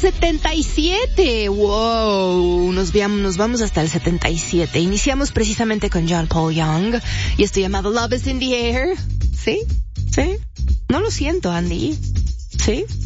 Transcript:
77. Wow, nos vamos hasta el 77. Iniciamos precisamente con John Paul Young y esto llamado Love is in the Air. ¿Sí? ¿Sí? No lo siento, Andy. ¿Sí?